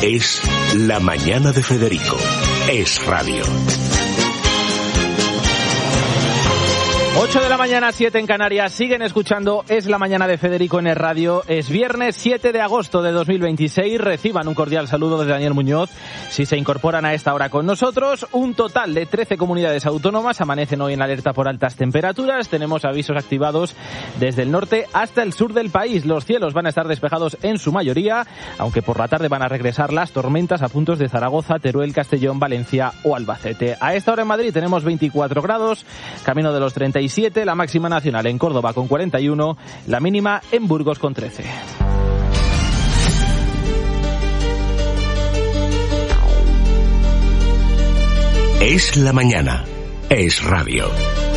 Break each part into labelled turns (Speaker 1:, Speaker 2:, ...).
Speaker 1: Es La Mañana de Federico. Es radio.
Speaker 2: 8 de la mañana, 7 en Canarias. Siguen escuchando Es la Mañana de Federico en el radio. Es viernes 7 de agosto de 2026. Reciban un cordial saludo de Daniel Muñoz. Si se incorporan a esta hora con nosotros, un total de 13 comunidades autónomas amanecen hoy en alerta por altas temperaturas. Tenemos avisos activados desde el norte hasta el sur del país. Los cielos van a estar despejados en su mayoría, aunque por la tarde van a regresar las tormentas a puntos de Zaragoza, Teruel, Castellón, Valencia o Albacete. A esta hora en Madrid tenemos 24 grados, camino de los 37, la máxima nacional en Córdoba con 41, la mínima en Burgos con 13.
Speaker 1: Es la mañana. Es radio.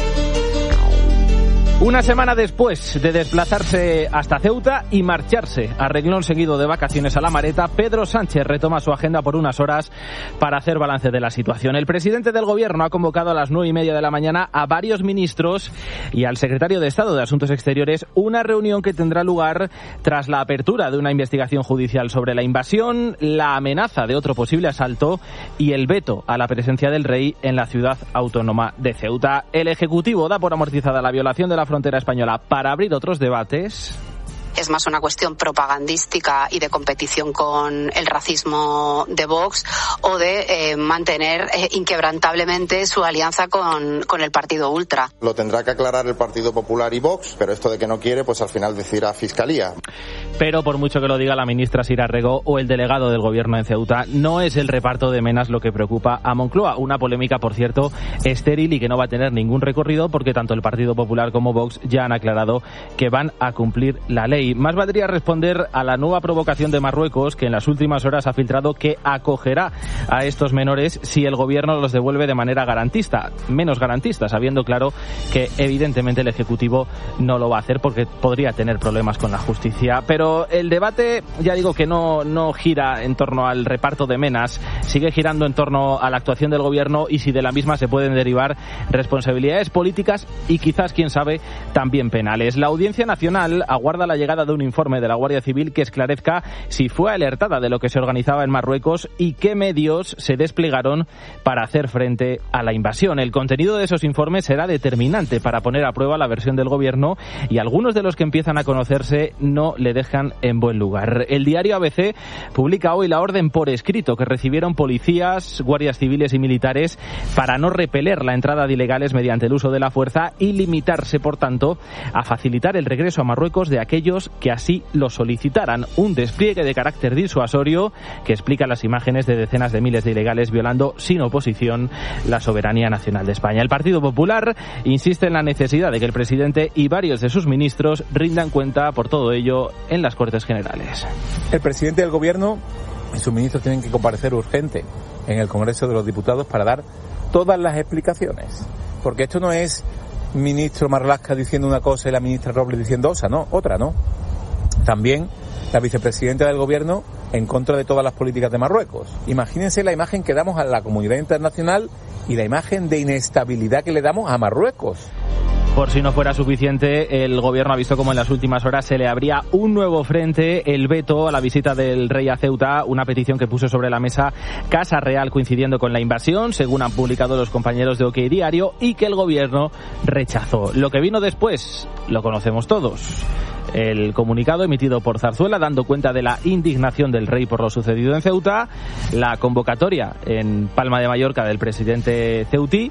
Speaker 2: Una semana después de desplazarse hasta Ceuta y marcharse a renglón seguido de vacaciones a La Mareta, Pedro Sánchez retoma su agenda por unas horas para hacer balance de la situación. El presidente del Gobierno ha convocado a las 9:30 de la mañana a varios ministros y al secretario de Estado de Asuntos Exteriores, una reunión que tendrá lugar tras la apertura de una investigación judicial sobre la invasión, la amenaza de otro posible asalto y el veto a la presencia del rey en la ciudad autónoma de Ceuta. El Ejecutivo da por amortizada la violación de la frontera española para abrir otros debates.
Speaker 3: Es más una cuestión propagandística y de competición con el racismo de Vox o de mantener inquebrantablemente su alianza con el partido ultra.
Speaker 4: Lo tendrá que aclarar el Partido Popular y Vox, pero esto de que no quiere, pues al final decidirá Fiscalía.
Speaker 2: Pero por mucho que lo diga la ministra Sira Rego o el delegado del Gobierno en Ceuta, no es el reparto de menas lo que preocupa a Moncloa. Una polémica, por cierto, estéril y que no va a tener ningún recorrido porque tanto el Partido Popular como Vox ya han aclarado que van a cumplir la ley. Más valdría responder a la nueva provocación de Marruecos, que en las últimas horas ha filtrado que acogerá a estos menores si el Gobierno los devuelve de manera garantista, menos garantista, sabiendo claro que evidentemente el Ejecutivo no lo va a hacer porque podría tener problemas con la justicia. Pero el debate, ya digo que no gira en torno al reparto de menas, sigue girando en torno a la actuación del Gobierno y si de la misma se pueden derivar responsabilidades políticas y quizás, quién sabe, también penales. La Audiencia Nacional aguarda la llegada de un informe de la Guardia Civil que esclarezca si fue alertada de lo que se organizaba en Marruecos y qué medios se desplegaron para hacer frente a la invasión. El contenido de esos informes será determinante para poner a prueba la versión del Gobierno y algunos de los que empiezan a conocerse no le dejan en buen lugar. El diario ABC publica hoy la orden por escrito que recibieron policías, guardias civiles y militares para no repeler la entrada de ilegales mediante el uso de la fuerza y limitarse, por tanto, a facilitar el regreso a Marruecos de aquellos que así lo solicitaran. Un despliegue de carácter disuasorio que explica las imágenes de decenas de miles de ilegales violando sin oposición la soberanía nacional de España. El Partido Popular insiste en la necesidad de que el presidente y varios de sus ministros rindan cuenta por todo ello en las Cortes Generales.
Speaker 5: El presidente del Gobierno y sus ministros tienen que comparecer urgente en el Congreso de los Diputados para dar todas las explicaciones, porque esto no es ministro Marlaska diciendo una cosa y la ministra Robles diciendo otra, ¿no? También la vicepresidenta del Gobierno en contra de todas las políticas de Marruecos. Imagínense la imagen que damos a la comunidad internacional y la imagen de inestabilidad que le damos a Marruecos.
Speaker 2: Por si no fuera suficiente, el Gobierno ha visto como en las últimas horas se le abría un nuevo frente, el veto a la visita del rey a Ceuta, una petición que puso sobre la mesa Casa Real coincidiendo con la invasión, según han publicado los compañeros de OK Diario, y que el Gobierno rechazó. Lo que vino después lo conocemos todos. El comunicado emitido por Zarzuela dando cuenta de la indignación del rey por lo sucedido en Ceuta, la convocatoria en Palma de Mallorca del presidente ceutí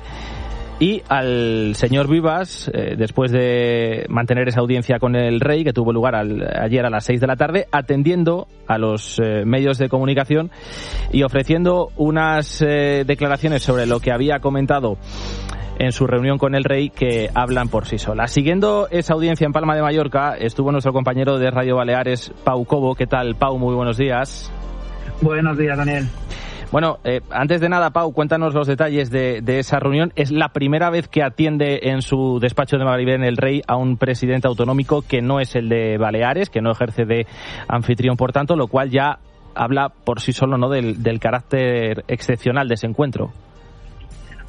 Speaker 2: y al señor Vivas, después de mantener esa audiencia con el rey que tuvo lugar ayer a las 6 de la tarde, atendiendo a los medios de comunicación y ofreciendo unas declaraciones sobre lo que había comentado en su reunión con el rey que hablan por sí solas. Siguiendo esa audiencia en Palma de Mallorca estuvo nuestro compañero de Radio Baleares, Pau Cobo. ¿Qué tal, Pau? Muy buenos días.
Speaker 6: Buenos días, Daniel.
Speaker 2: Bueno, antes de nada, Pau, cuéntanos los detalles de esa reunión. Es la primera vez que atiende en su despacho de Maribén el rey a un presidente autonómico que no es el de Baleares, que no ejerce de anfitrión, por tanto, lo cual ya habla por sí solo, ¿no?, del carácter excepcional de ese encuentro.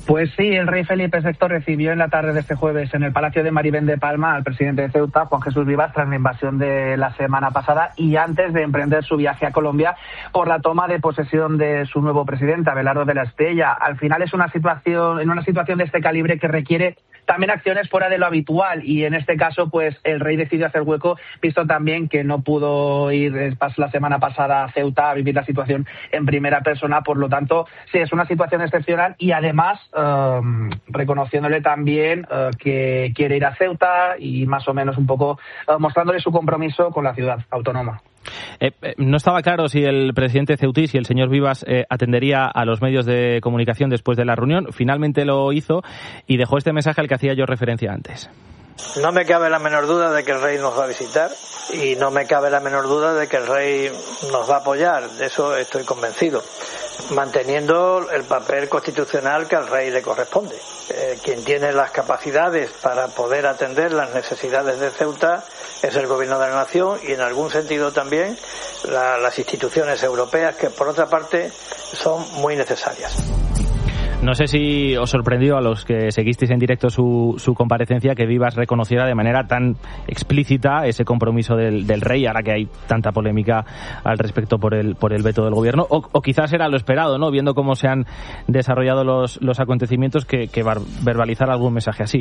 Speaker 6: Pues sí, el rey Felipe VI recibió en la tarde de este jueves en el Palacio de Maribén de Palma al presidente de Ceuta, Juan Jesús Vivas, tras la invasión de la semana pasada y antes de emprender su viaje a Colombia por la toma de posesión de su nuevo presidente, Abelardo de la Espriella. Al final es una situación de este calibre que requiere también acciones fuera de lo habitual, y en este caso pues el rey decidió hacer hueco, visto también que no pudo ir la semana pasada a Ceuta a vivir la situación en primera persona. Por lo tanto, sí, es una situación excepcional y además reconociéndole también que quiere ir a Ceuta y más o menos un poco mostrándole su compromiso con la ciudad autónoma.
Speaker 2: No estaba claro si el presidente ceutí, si el señor Vivas, atendería a los medios de comunicación después de la reunión. Finalmente lo hizo y dejó este mensaje al que hacía yo referencia antes.
Speaker 7: No me cabe la menor duda de que el rey nos va a visitar y no me cabe la menor duda de que el rey nos va a apoyar. De eso estoy convencido, manteniendo el papel constitucional que al rey le corresponde. Quien tiene las capacidades para poder atender las necesidades de Ceuta es el gobierno de la nación y en algún sentido también las instituciones europeas, que por otra parte son muy necesarias.
Speaker 2: No sé si os sorprendió a los que seguisteis en directo su comparecencia que Vivas reconociera de manera tan explícita ese compromiso del rey, ahora que hay tanta polémica al respecto por el veto del gobierno, o quizás era lo esperado, ¿no? Viendo cómo se han desarrollado los acontecimientos, que verbalizar algún mensaje así.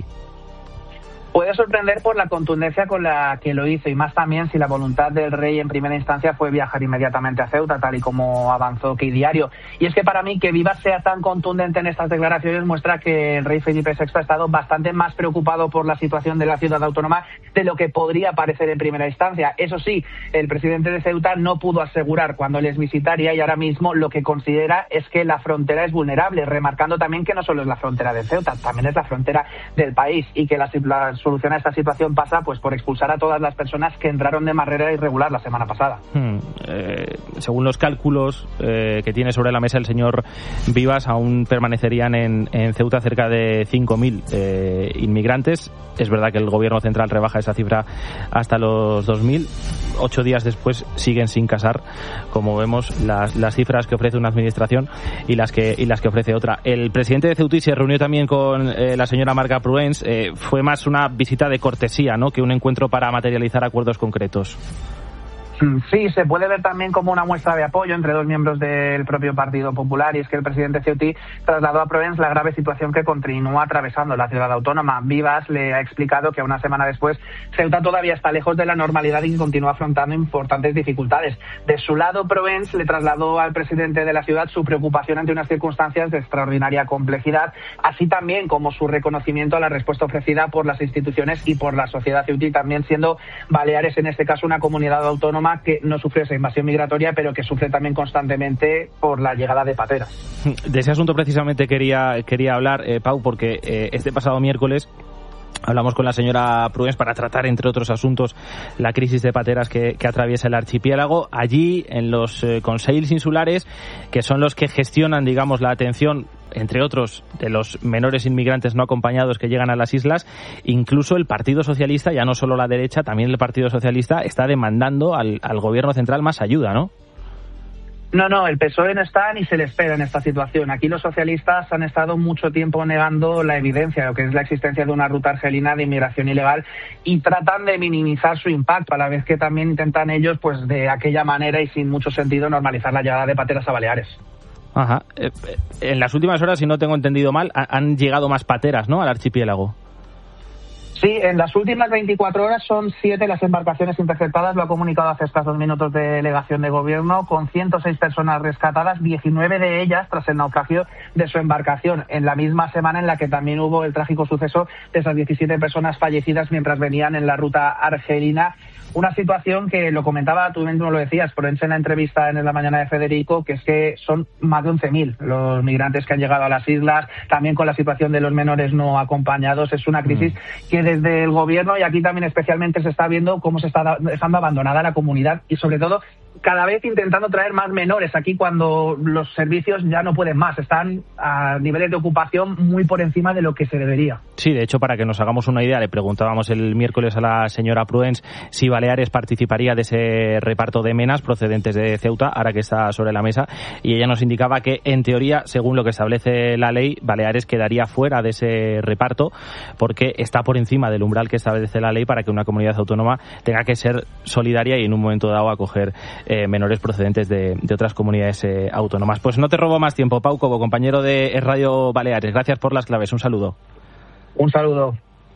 Speaker 6: Puede sorprender por la contundencia con la que lo hizo y más también si la voluntad del rey en primera instancia fue viajar inmediatamente a Ceuta, tal y como avanzó Key Diario. Y es que para mí que Vivas sea tan contundente en estas declaraciones muestra que el rey Felipe VI ha estado bastante más preocupado por la situación de la ciudad autónoma de lo que podría parecer en primera instancia. Eso sí, el presidente de Ceuta no pudo asegurar cuándo les visitaría y ahora mismo lo que considera es que la frontera es vulnerable, remarcando también que no solo es la frontera de Ceuta, también es la frontera del país y que la solución a esta situación pasa pues por expulsar a todas las personas que entraron de manera irregular la semana pasada.
Speaker 2: Según los cálculos que tiene sobre la mesa el señor Vivas, aún permanecerían en Ceuta cerca de 5.000 inmigrantes. Es verdad que el gobierno central rebaja esa cifra hasta los 2.000. 8 días después siguen sin casar, como vemos, las cifras que ofrece una administración y las que ofrece otra. El presidente de Ceutí se reunió también con la señora Marga Pruens. Fue más una visita de cortesía, ¿no?, que un encuentro para materializar acuerdos concretos.
Speaker 6: Sí, se puede ver también como una muestra de apoyo entre dos miembros del propio Partido Popular, y es que el presidente Ceutí trasladó a Provence la grave situación que continúa atravesando la ciudad autónoma. Vivas le ha explicado que una semana después Ceuta todavía está lejos de la normalidad y continúa afrontando importantes dificultades. De su lado, Provence le trasladó al presidente de la ciudad su preocupación ante unas circunstancias de extraordinaria complejidad, así también como su reconocimiento a la respuesta ofrecida por las instituciones y por la sociedad ceutí, también siendo Baleares en este caso una comunidad autónoma que no sufre esa invasión migratoria, pero que sufre también constantemente por la llegada de pateras.
Speaker 2: De ese asunto precisamente quería hablar, Pau, porque este pasado miércoles hablamos con la señora Pruens para tratar, entre otros asuntos, la crisis de pateras que atraviesa el archipiélago. Allí, en los consells insulares, que son los que gestionan, digamos, la atención, entre otros, de los menores inmigrantes no acompañados que llegan a las islas, incluso el Partido Socialista, ya no solo la derecha, también el Partido Socialista está demandando al gobierno central más ayuda, ¿no?
Speaker 6: No, el PSOE no está ni se le espera en esta situación. Aquí los socialistas han estado mucho tiempo negando la evidencia, lo que es la existencia de una ruta argelina de inmigración ilegal, y tratan de minimizar su impacto, a la vez que también intentan ellos, pues de aquella manera y sin mucho sentido, normalizar la llegada de pateras a Baleares.
Speaker 2: Ajá. En las últimas horas, si no tengo entendido mal, han llegado más pateras, ¿no?, al archipiélago.
Speaker 6: Sí, en las últimas 24 horas son 7 las embarcaciones interceptadas, lo ha comunicado hace escasos minutos de delegación de gobierno, con 106 personas rescatadas, 19 de ellas tras el naufragio de su embarcación, en la misma semana en la que también hubo el trágico suceso de esas 17 personas fallecidas mientras venían en la ruta argelina. Una situación que lo comentaba, tú mismo lo decías, Pruens en la entrevista en La Mañana de Federico, que es que son más de 11.000 los migrantes que han llegado a las islas, también con la situación de los menores no acompañados. Es una crisis que desde el gobierno, y aquí también especialmente, se está viendo cómo se está dejando abandonada la comunidad y sobre todo cada vez intentando traer más menores aquí cuando los servicios ya no pueden más, están a niveles de ocupación muy por encima de lo que se debería.
Speaker 2: Sí, de hecho, para que nos hagamos una idea, le preguntábamos el miércoles a la señora Pruens si Baleares participaría de ese reparto de menas procedentes de Ceuta, ahora que está sobre la mesa, y ella nos indicaba que, en teoría, según lo que establece la ley, Baleares quedaría fuera de ese reparto porque está por encima del umbral que establece la ley para que una comunidad autónoma tenga que ser solidaria y en un momento dado acoger menores procedentes de otras comunidades autónomas. Pues no te robo más tiempo, Pau Cobo, compañero de Radio Baleares. Gracias por las claves. Un saludo.
Speaker 6: Un saludo.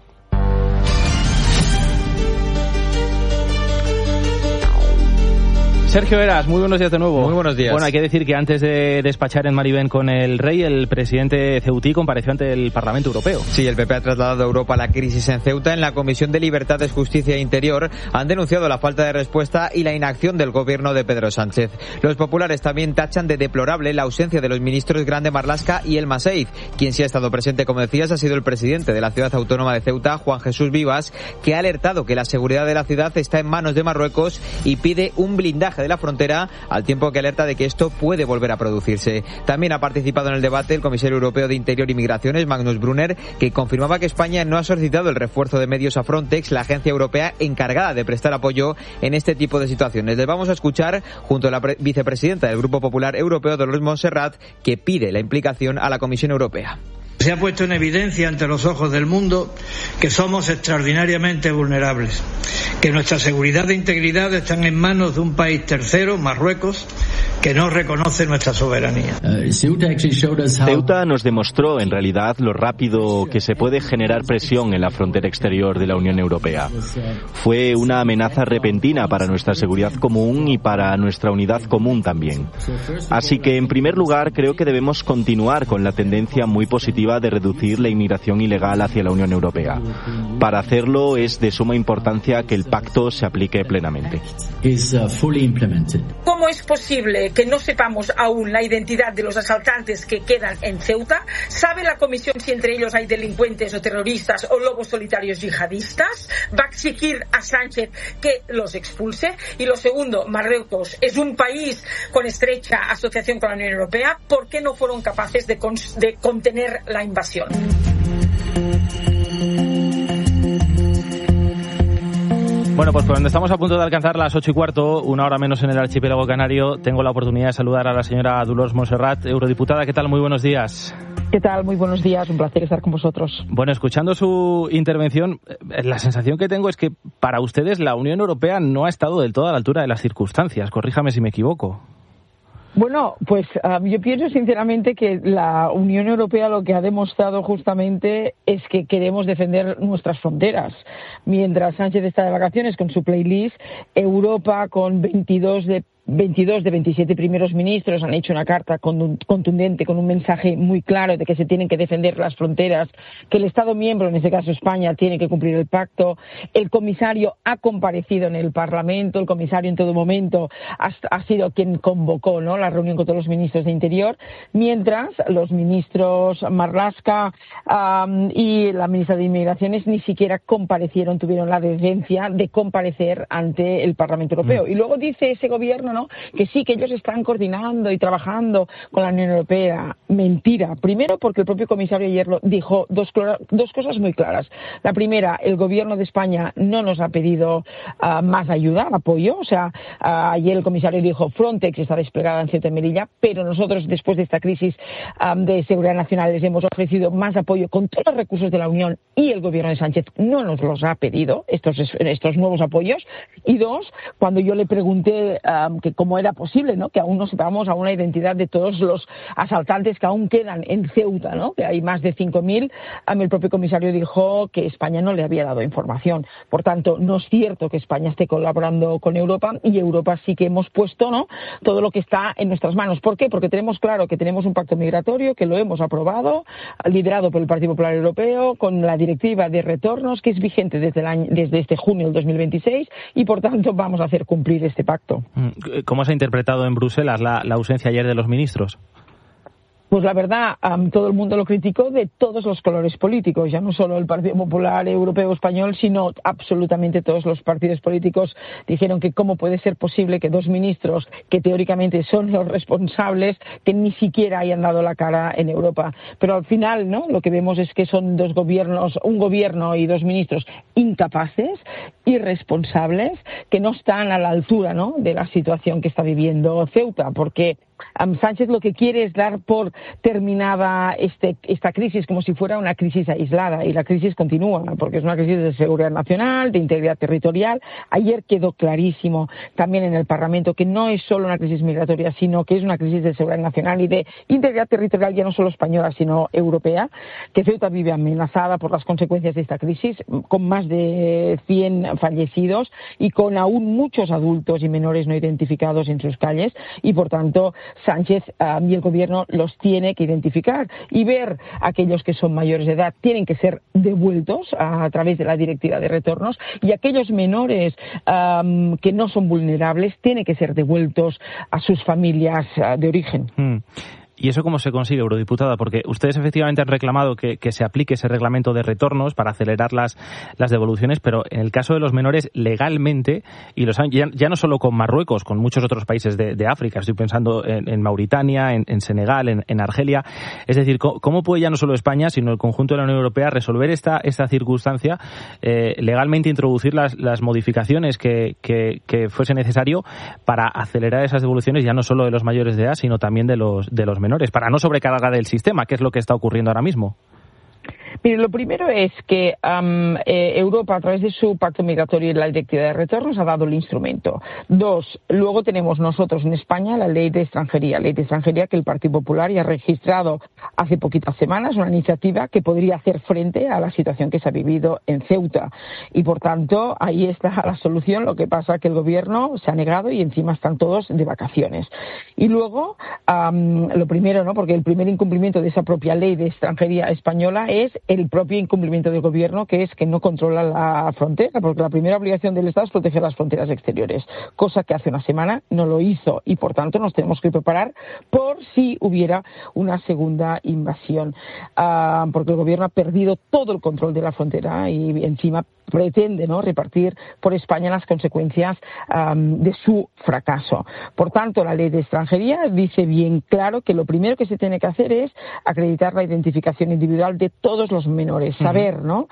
Speaker 2: Sergio Heras, muy buenos días de nuevo.
Speaker 8: Muy buenos días.
Speaker 2: Bueno, hay que decir que antes de despachar en Maribén con el rey, el presidente ceutí compareció ante el Parlamento Europeo.
Speaker 8: Sí, el PP ha trasladado a Europa la crisis en Ceuta. En la Comisión de Libertades, Justicia e Interior han denunciado la falta de respuesta y la inacción del gobierno de Pedro Sánchez. Los populares también tachan de deplorable la ausencia de los ministros Grande Marlaska y Elma Saiz. Quien sí ha estado presente, como decías, ha sido el presidente de la ciudad autónoma de Ceuta, Juan Jesús Vivas, que ha alertado que la seguridad de la ciudad está en manos de Marruecos y pide un blindaje de la frontera, al tiempo que alerta de que esto puede volver a producirse. También ha participado en el debate el comisario europeo de Interior y Migraciones, Magnus Brunner, que confirmaba que España no ha solicitado el refuerzo de medios a Frontex, la agencia europea encargada de prestar apoyo en este tipo de situaciones. Les vamos a escuchar junto a la vicepresidenta del Grupo Popular Europeo, Dolores Montserrat, que pide la implicación a la Comisión Europea.
Speaker 7: Se ha puesto en evidencia ante los ojos del mundo que somos extraordinariamente vulnerables, que nuestra seguridad e integridad están en manos de un país tercero, Marruecos, que no reconoce nuestra soberanía.
Speaker 9: Ceuta nos demostró en realidad lo rápido que se puede generar presión en la frontera exterior de la Unión Europea. Fue una amenaza repentina para nuestra seguridad común y para nuestra unidad común también. Así que, en primer lugar, creo que debemos continuar con la tendencia muy positiva de reducir la inmigración ilegal hacia la Unión Europea. Para hacerlo es de suma importancia que el pacto se aplique plenamente.
Speaker 10: ¿Cómo es posible que no sepamos aún la identidad de los asaltantes que quedan en Ceuta? ¿Sabe la Comisión si entre ellos hay delincuentes o terroristas o lobos solitarios yihadistas? ¿Va a exigir a Sánchez que los expulse? Y lo segundo, Marruecos es un país con estrecha asociación con la Unión Europea. ¿Por qué no fueron capaces de contener la invasión?
Speaker 2: Bueno, pues cuando estamos a punto de alcanzar las 8:15, una hora menos en el archipiélago canario, tengo la oportunidad de saludar a la señora Dolors Montserrat, eurodiputada. ¿Qué tal? Muy buenos días.
Speaker 11: ¿Qué tal? Muy buenos días, un placer estar con vosotros.
Speaker 2: Bueno, escuchando su intervención, la sensación que tengo es que para ustedes la Unión Europea no ha estado del todo a la altura de las circunstancias. Corríjame si me equivoco.
Speaker 11: Bueno, pues yo pienso sinceramente que la Unión Europea lo que ha demostrado justamente es que queremos defender nuestras fronteras. Mientras Sánchez está de vacaciones con su playlist, Europa con 22 de 27 primeros ministros han hecho una carta contundente con un mensaje muy claro de que se tienen que defender las fronteras, que el Estado miembro, en este caso España, tiene que cumplir el pacto. El comisario ha comparecido en el Parlamento, el comisario en todo momento ha sido quien convocó, ¿no?, la reunión con todos los ministros de Interior, mientras los ministros Marlaska y la ministra de Inmigraciones ni siquiera comparecieron, tuvieron la decencia de comparecer ante el Parlamento Europeo. Y luego dice ese gobierno, ¿no?, que sí, que ellos están coordinando y trabajando con la Unión Europea. Mentira. Primero, porque el propio comisario ayer dijo dos cosas muy claras. La primera, el gobierno de España no nos ha pedido más ayuda, apoyo. O sea, ayer el comisario dijo Frontex está desplegada en Ceuta y Melilla, pero nosotros, después de esta crisis de seguridad nacional, les hemos ofrecido más apoyo con todos los recursos de la Unión y el gobierno de Sánchez no nos los ha pedido, estos nuevos apoyos. Y dos, cuando yo le pregunté que cómo era posible, ¿no?, que aún no sepamos aún la identidad de todos los asaltantes que aún quedan en Ceuta, ¿no?, que hay más de 5.000, el propio comisario dijo que España no le había dado información. Por tanto, no es cierto que España esté colaborando con Europa, y Europa sí que hemos puesto, ¿no?, todo lo que está en nuestras manos. ¿Por qué? Porque tenemos claro que tenemos un pacto migratorio, que lo hemos aprobado, liderado por el Partido Popular Europeo, con la directiva de retornos, que es vigente desde este junio del 2026, y por tanto vamos a hacer cumplir este pacto.
Speaker 2: ¿Cómo se ha interpretado en Bruselas la ausencia ayer de los ministros?
Speaker 11: Pues la verdad, todo el mundo lo criticó de todos los colores políticos, ya no solo el Partido Popular Europeo Español, sino absolutamente todos los partidos políticos dijeron que cómo puede ser posible que dos ministros que teóricamente son los responsables que ni siquiera hayan dado la cara en Europa. Pero al final, ¿no? Lo que vemos es que son dos gobiernos, un gobierno y dos ministros incapaces, irresponsables, que no están a la altura, ¿no?, de la situación que está viviendo Ceuta, porque Sánchez lo que quiere es dar por terminada esta crisis como si fuera una crisis aislada, y la crisis continúa porque es una crisis de seguridad nacional, de integridad territorial. Ayer quedó clarísimo también en el Parlamento que no es solo una crisis migratoria, sino que es una crisis de seguridad nacional y de integridad territorial, ya no solo española sino europea, que Ceuta vive amenazada por las consecuencias de esta crisis, con más de 100 fallecidos y con aún muchos adultos y menores no identificados en sus calles, y por tanto Sánchez y el gobierno los tiene que identificar y ver aquellos que son mayores de edad tienen que ser devueltos a través de la directiva de retornos, y aquellos menores que no son vulnerables tienen que ser devueltos a sus familias de origen.
Speaker 2: ¿Y eso cómo se consigue, eurodiputada? Porque ustedes efectivamente han reclamado que se aplique ese reglamento de retornos para acelerar las devoluciones, pero en el caso de los menores, legalmente, y ya no solo con Marruecos, con muchos otros países de África, estoy pensando en Mauritania, en Senegal, en Argelia, es decir, ¿cómo puede ya no solo España, sino el conjunto de la Unión Europea resolver esta circunstancia, legalmente introducir las modificaciones que fuese necesario para acelerar esas devoluciones, ya no solo de los mayores de edad, sino también de los menores, para no sobrecargar el sistema, que es lo que está ocurriendo ahora mismo?
Speaker 11: Mire, lo primero es que Europa, a través de su pacto migratorio y la directiva de retornos, ha dado el instrumento. Dos, luego tenemos nosotros en España la ley de extranjería que el Partido Popular ya ha registrado hace poquitas semanas, una iniciativa que podría hacer frente a la situación que se ha vivido en Ceuta. Y por tanto, ahí está la solución. Lo que pasa es que el gobierno se ha negado y encima están todos de vacaciones. Y luego, lo primero, ¿no?, porque el primer incumplimiento de esa propia ley de extranjería española es el propio incumplimiento del gobierno, que es que no controla la frontera, porque la primera obligación del Estado es proteger las fronteras exteriores, cosa que hace una semana no lo hizo, y por tanto nos tenemos que preparar por si hubiera una segunda invasión, porque el gobierno ha perdido todo el control de la frontera y encima pretende, ¿no?, repartir por España las consecuencias de su fracaso. Por tanto, la ley de extranjería dice bien claro que lo primero que se tiene que hacer es acreditar la identificación individual de todos los menores, saber, ¿no?,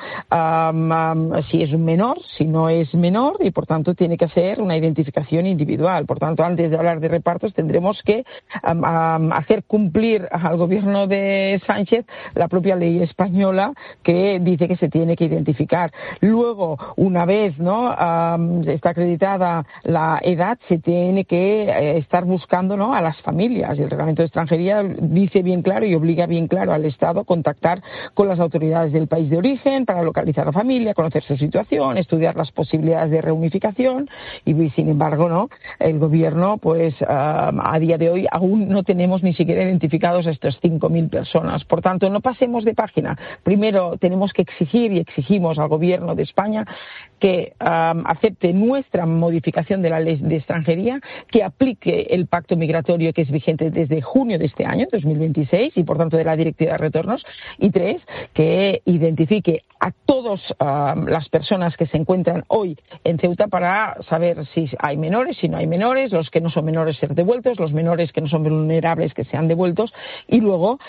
Speaker 11: si es un menor, si no es menor, y por tanto tiene que hacer una identificación individual. Por tanto, antes de hablar de repartos tendremos que hacer cumplir al gobierno de Sánchez la propia ley española, que dice que se tiene que identificar. Luego, una vez, ¿no?, está acreditada la edad, se tiene que estar buscando, ¿no?, a las familias. El reglamento de extranjería dice bien claro y obliga bien claro al Estado a contactar con las autoridades del país de origen para localizar a la familia, conocer su situación, estudiar las posibilidades de reunificación, y sin embargo, ¿no?, el gobierno, pues a día de hoy aún no tenemos ni siquiera identificados a estos 5.000 personas. Por tanto, no pasemos de página. Primero tenemos que exigir, y exigimos al gobierno de España, que acepte nuestra modificación de la ley de extranjería, que aplique el pacto migratorio que es vigente desde junio de este año, 2026, y por tanto de la directiva de retornos, y tres, que identifique a todas las personas que se encuentran hoy en Ceuta para saber si hay menores, si no hay menores, los que no son menores ser devueltos, los menores que no son vulnerables que sean devueltos, y luego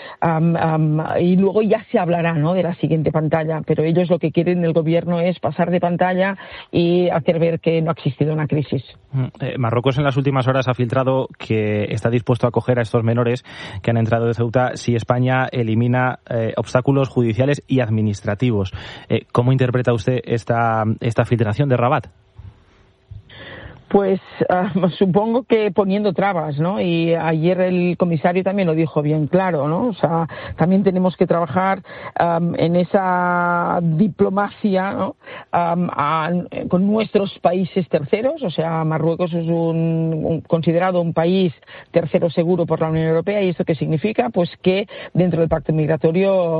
Speaker 11: ya se hablará, ¿no?, de la siguiente pantalla, pero ellos lo que quieren el gobierno es pasar de pantalla y hacer ver que no ha existido una crisis.
Speaker 2: Marruecos en las últimas horas ha filtrado que está dispuesto a acoger a estos menores que han entrado de Ceuta si España elimina obstáculos judiciales y administrativos. ¿Cómo interpreta usted esta filtración de Rabat?
Speaker 11: Pues supongo que poniendo trabas, ¿no? Y ayer el comisario también lo dijo bien claro, ¿no? O sea, también tenemos que trabajar en esa diplomacia, ¿no?, con nuestros países terceros. O sea, Marruecos es considerado un país tercero seguro por la Unión Europea. ¿Y esto qué significa? Pues que dentro del pacto migratorio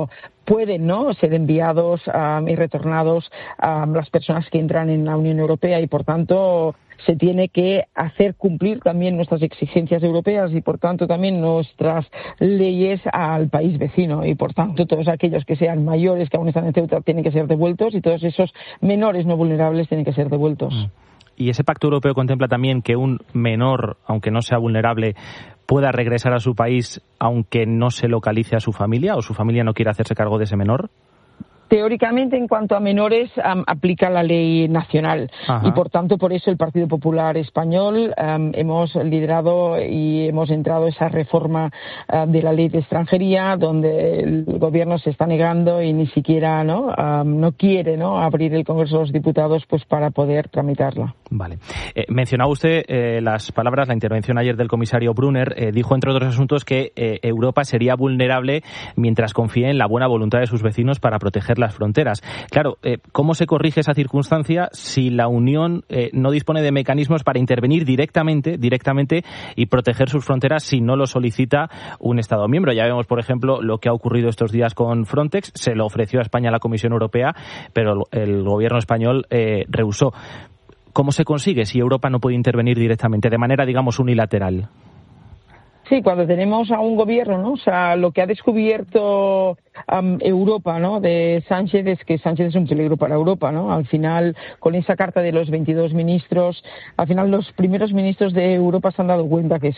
Speaker 11: pueden, ¿no?, ser enviados y retornados a las personas que entran en la Unión Europea, y por tanto se tiene que hacer cumplir también nuestras exigencias europeas y por tanto también nuestras leyes al país vecino, y por tanto todos aquellos que sean mayores que aún están en Ceuta tienen que ser devueltos, y todos esos menores no vulnerables tienen que ser devueltos.
Speaker 2: ¿Y ese pacto europeo contempla también que un menor, aunque no sea vulnerable, pueda regresar a su país aunque no se localice a su familia o su familia no quiera hacerse cargo de ese menor?
Speaker 11: Teóricamente, en cuanto a menores, aplica la ley nacional. Ajá. Y por tanto, por eso el Partido Popular Español hemos liderado y hemos entrado esa reforma de la ley de extranjería, donde el gobierno se está negando y ni siquiera no quiere abrir el Congreso de los Diputados pues para poder tramitarla.
Speaker 2: Vale. Mencionaba usted la intervención ayer del comisario Brunner. Dijo, entre otros asuntos, que Europa sería vulnerable mientras confíe en la buena voluntad de sus vecinos para proteger las fronteras. Claro, ¿cómo se corrige esa circunstancia si la Unión no dispone de mecanismos para intervenir directamente y proteger sus fronteras si no lo solicita un Estado miembro? Ya vemos, por ejemplo, lo que ha ocurrido estos días con Frontex. Se lo ofreció a España la Comisión Europea, pero el gobierno español rehusó. ¿Cómo se consigue si Europa no puede intervenir directamente, de manera, digamos, unilateral?
Speaker 11: Sí, cuando tenemos a un gobierno, ¿no? O sea, lo que ha descubierto Europa, ¿no?, de Sánchez, es que Sánchez es un peligro para Europa, ¿no? Al final, con esa carta de los 22 ministros, al final los primeros ministros de Europa se han dado cuenta que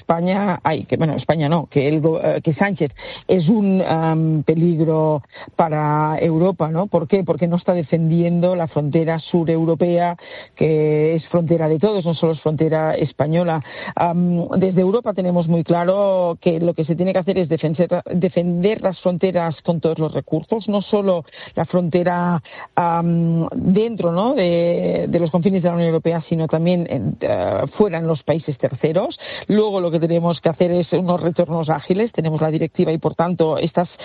Speaker 11: que Sánchez es un peligro para Europa, ¿no? ¿Por qué? Porque no está defendiendo la frontera sureuropea, que es frontera de todos, no solo es frontera española. Desde Europa tenemos muy claro que lo que se tiene que hacer es defender las fronteras con todos los recursos, no solo la frontera dentro, ¿no?, de los confines de la Unión Europea, sino también fuera en los países terceros. Luego lo que tenemos que hacer es unos retornos ágiles. Tenemos la directiva y por tanto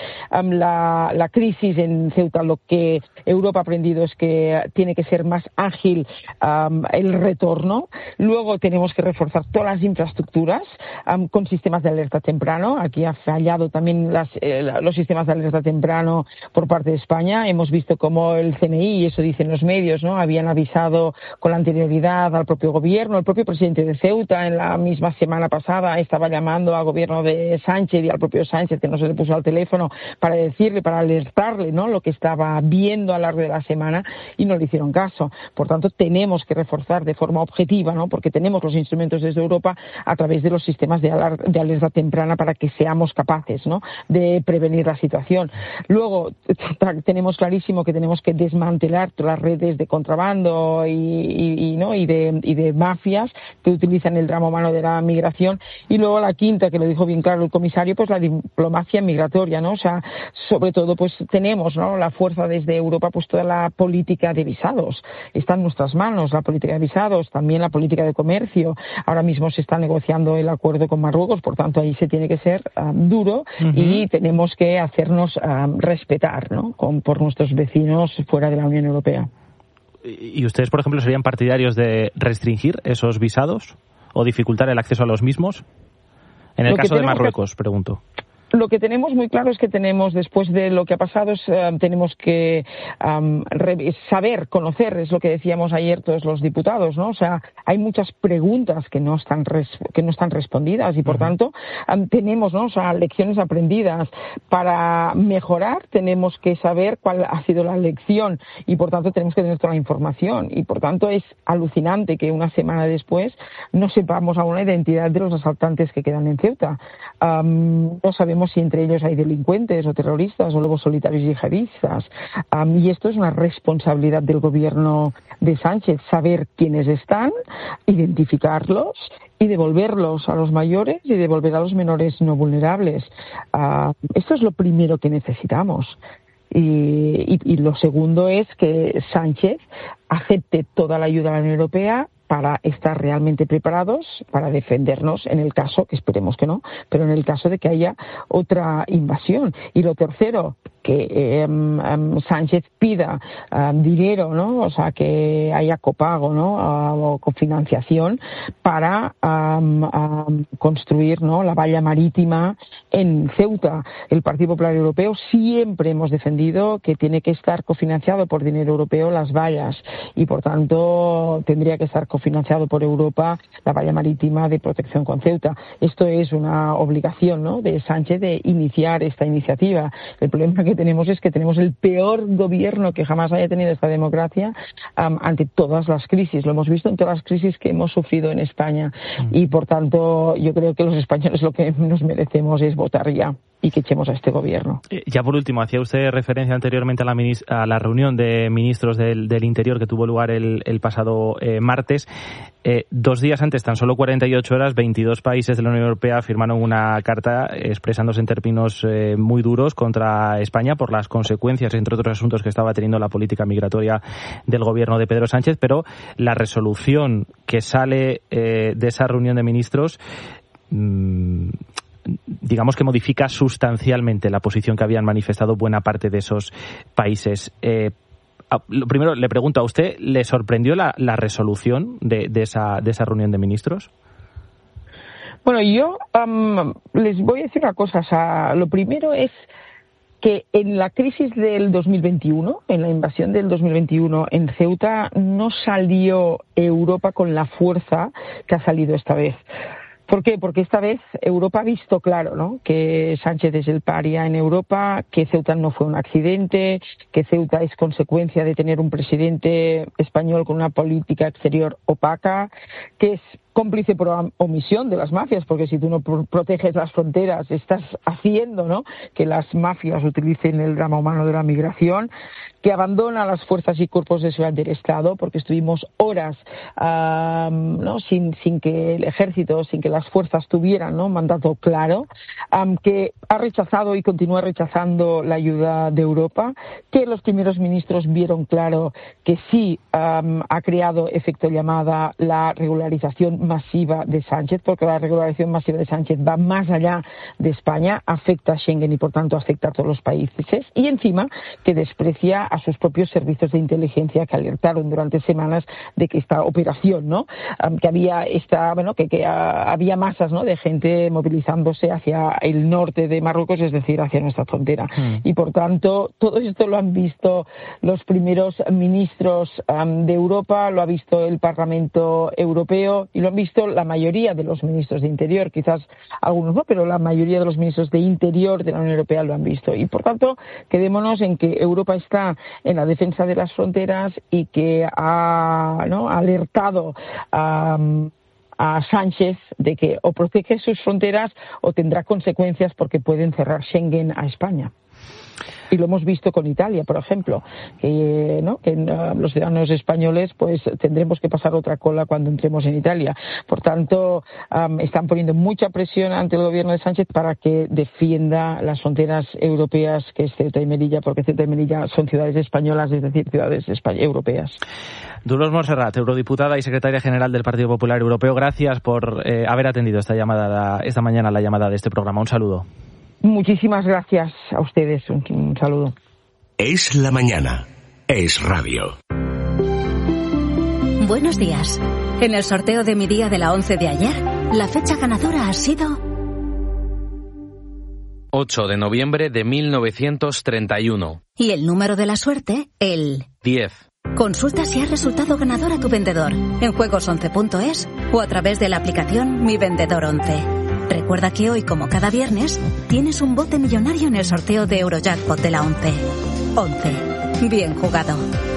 Speaker 11: la crisis en Ceuta, lo que Europa ha aprendido es que tiene que ser más ágil el retorno. Luego tenemos que reforzar todas las infraestructuras con sistemas de alerta temprano. Aquí ha fallado también los sistemas de alerta temprano por parte de España. Hemos visto cómo el CNI, y eso dicen los medios, ¿no?, habían avisado con la anterioridad al propio gobierno. El propio presidente de Ceuta, en la misma semana pasada, estaba llamando al gobierno de Sánchez y al propio Sánchez, que no se le puso al teléfono, para decirle, para alertarle, ¿no?, lo que estaba viendo a lo largo de la semana, y no le hicieron caso. Por tanto, tenemos que reforzar de forma objetiva, ¿no?, porque tenemos los instrumentos desde Europa a través de los sistemas de alerta temprana para que seamos capaces, ¿no?, de prevenir la situación. Luego tenemos clarísimo que tenemos que desmantelar todas las redes de contrabando y de mafias que utilizan el drama humano de la migración. Y luego la quinta, que lo dijo bien claro el comisario, pues la diplomacia migratoria, ¿no? O sea, sobre todo pues tenemos, ¿no?, la fuerza desde Europa, pues toda la política de visados está en nuestras manos, la política de visados, también la política de comercio. Ahora mismo se está negociando el acuerdo con Marruecos, por tanto ahí se tiene que ser duro y tenemos que hacernos respetar, ¿no?, por nuestros vecinos fuera de la Unión Europea.
Speaker 2: ¿Y ustedes, por ejemplo, serían partidarios de restringir esos visados o dificultar el acceso a los mismos? En el caso de Marruecos, pregunto.
Speaker 11: Lo que tenemos muy claro es que tenemos, después de lo que ha pasado, tenemos que saber, conocer, es lo que decíamos ayer todos los diputados, ¿no? O sea, hay muchas preguntas que no están respondidas y, por tanto, tenemos, ¿no?, o sea, lecciones aprendidas. Para mejorar tenemos que saber cuál ha sido la lección y, por tanto, tenemos que tener toda la información. Y, por tanto, es alucinante que una semana después no sepamos aún la identidad de los asaltantes que quedan en Ceuta. No sabemos si entre ellos hay delincuentes o terroristas o lobos solitarios yihadistas. Y esto es una responsabilidad del gobierno de Sánchez, saber quiénes están, identificarlos y devolverlos a los mayores y devolver a los menores no vulnerables. Esto es lo primero que necesitamos. Y lo segundo es que Sánchez acepte toda la ayuda de la Unión Europea para estar realmente preparados para defendernos en el caso, que esperemos que no, pero en el caso de que haya otra invasión. Y lo tercero, que Sánchez pida dinero, ¿no? O sea, que haya copago, ¿no? O cofinanciación para construir, ¿no?, la valla marítima en Ceuta. El Partido Popular Europeo siempre hemos defendido que tiene que estar cofinanciado por dinero europeo las vallas y, por tanto, tendría que estar cofinanciado por Europa la valla marítima de protección con Ceuta. Esto es una obligación, ¿no?, de Sánchez de iniciar esta iniciativa. El problema que tenemos es que tenemos el peor gobierno que jamás haya tenido esta democracia ante todas las crisis. Lo hemos visto en todas las crisis que hemos sufrido en España y, por tanto, yo creo que los españoles lo que nos merecemos es votar ya y que echemos a este gobierno.
Speaker 2: Ya por último, hacía usted referencia anteriormente a la reunión de ministros del Interior que tuvo lugar el pasado martes. 2 días antes, tan solo 48 horas, 22 países de la Unión Europea firmaron una carta expresándose en términos muy duros contra España por las consecuencias, entre otros asuntos, que estaba teniendo la política migratoria del gobierno de Pedro Sánchez, pero la resolución que sale de esa reunión de ministros digamos que modifica sustancialmente la posición que habían manifestado buena parte de esos países. Lo primero, le pregunto a usted, ¿le sorprendió la resolución de esa reunión de ministros?
Speaker 11: Bueno, yo les voy a decir una cosa. O sea, lo primero es que en la crisis del 2021, en la invasión del 2021 en Ceuta, no salió Europa con la fuerza que ha salido esta vez. ¿Por qué? Porque esta vez Europa ha visto claro, ¿no?, que Sánchez es el paria en Europa, que Ceuta no fue un accidente, que Ceuta es consecuencia de tener un presidente español con una política exterior opaca, que es cómplice por omisión de las mafias, porque si tú no proteges las fronteras, estás haciendo, ¿no?, que las mafias utilicen el drama humano de la migración, que abandona las fuerzas y cuerpos de seguridad del Estado, porque estuvimos horas ¿no?, sin que el ejército, sin que las fuerzas tuvieran, ¿no?, mandato claro, que ha rechazado y continúa rechazando la ayuda de Europa, que los primeros ministros vieron claro que sí ha creado efecto llamada la regularización masiva de Sánchez, porque la regularización masiva de Sánchez va más allá de España, afecta a Schengen y, por tanto, afecta a todos los países, y encima que desprecia a sus propios servicios de inteligencia que alertaron durante semanas de que esta operación, ¿no?, que había había masas, ¿no?, de gente movilizándose hacia el norte de Marruecos, es decir, hacia nuestra frontera. Y, por tanto, todo esto lo han visto los primeros ministros de Europa, lo ha visto el Parlamento Europeo y lo han visto la mayoría de los ministros de Interior, quizás algunos no, pero la mayoría de los ministros de Interior de la Unión Europea lo han visto. Y, por tanto, quedémonos en que Europa está en la defensa de las fronteras y que ha alertado a Sánchez de que o protege sus fronteras o tendrá consecuencias porque pueden cerrar Schengen a España. Y lo hemos visto con Italia, por ejemplo, que los ciudadanos españoles pues tendremos que pasar otra cola cuando entremos en Italia. Por tanto, están poniendo mucha presión ante el gobierno de Sánchez para que defienda las fronteras europeas, que es Ceuta y Melilla, porque Ceuta y Melilla son ciudades españolas, es decir, ciudades europeas.
Speaker 2: Dolors Montserrat, eurodiputada y secretaria general del Partido Popular Europeo, gracias por haber atendido esta mañana la llamada de este programa. Un saludo.
Speaker 11: Muchísimas gracias a ustedes. Un saludo.
Speaker 1: Es la mañana. Es radio.
Speaker 12: Buenos días. En el sorteo de mi día de la 11 de ayer, la fecha ganadora ha sido
Speaker 13: 8 de noviembre de 1931.
Speaker 12: Y el número de la suerte, el
Speaker 13: 10.
Speaker 12: Consulta si has resultado ganador a tu vendedor en juegos11.es o a través de la aplicación Mi Vendedor 11. Recuerda que hoy, como cada viernes, tienes un bote millonario en el sorteo de Eurojackpot de la 11. 11. Bien jugado.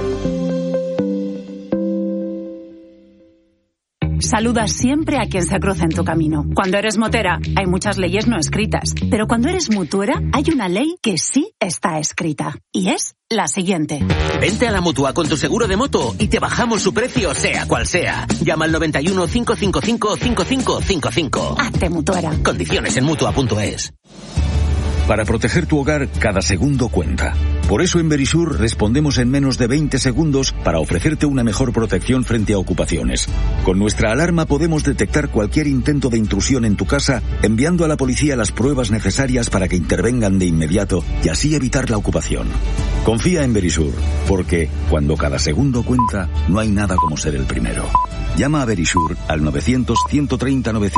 Speaker 14: Saluda siempre a quien se cruza en tu camino. Cuando eres motera, hay muchas leyes no escritas. Pero cuando eres mutuera, hay una ley que sí está escrita. Y es la siguiente.
Speaker 15: Vente a la Mutua con tu seguro de moto y te bajamos su precio, sea cual sea. Llama al 91 555 5555.
Speaker 14: Hazte mutuera.
Speaker 15: Condiciones en Mutua.es.
Speaker 16: Para proteger tu hogar, cada segundo cuenta. Por eso en Verisur respondemos en menos de 20 segundos para ofrecerte una mejor protección frente a ocupaciones. Con nuestra alarma podemos detectar cualquier intento de intrusión en tu casa, enviando a la policía las pruebas necesarias para que intervengan de inmediato y así evitar la ocupación. Confía en Verisur, porque cuando cada segundo cuenta, no hay nada como ser el primero. Llama a Verisur al 900-130-900.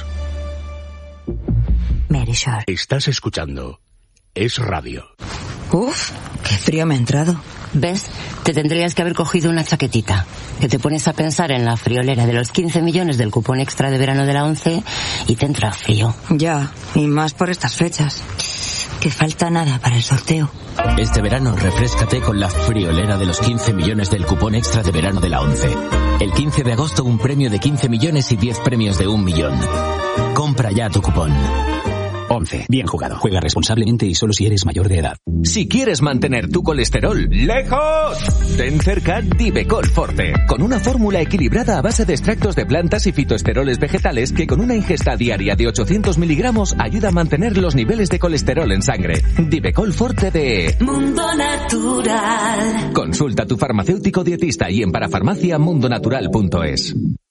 Speaker 12: Verisur.
Speaker 1: Estás escuchando Es Radio.
Speaker 17: Uf, qué frío me ha entrado.
Speaker 18: ¿Ves? Te tendrías que haber cogido una chaquetita. Que te pones a pensar en la friolera de los 15 millones del cupón extra de verano de la 11 y te entra frío.
Speaker 17: Ya, y más por estas fechas. Que falta nada para el sorteo.
Speaker 15: Este verano refréscate con la friolera de los 15 millones del cupón extra de verano de la 11. El 15 de agosto un premio de 15 millones y 10 premios de 1 millón. Compra ya tu cupón. 11. Bien jugado. Juega responsablemente y solo si eres mayor de edad.
Speaker 1: Si quieres mantener tu colesterol lejos, ten cerca Divecol Forte, con una fórmula equilibrada a base de extractos de plantas y fitoesteroles vegetales que con una ingesta diaria de 800 miligramos ayuda a mantener los niveles de colesterol en sangre. Divecol Forte de
Speaker 19: Mundo Natural.
Speaker 1: Consulta a tu farmacéutico dietista y en parafarmacia mundonatural.es.